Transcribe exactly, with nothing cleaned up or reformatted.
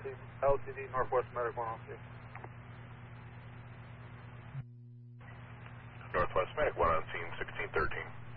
L T D Northwest Medic one oh six. Northwest Medic, one on scene, sixteen thirteen.